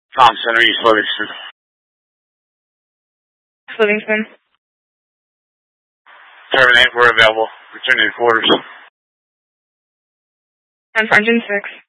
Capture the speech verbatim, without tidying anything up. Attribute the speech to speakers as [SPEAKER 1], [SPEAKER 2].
[SPEAKER 1] Tom Center, East Livingston.
[SPEAKER 2] Livingston.
[SPEAKER 1] Terminate, we're available. Return to the quarters.
[SPEAKER 2] And for engine six.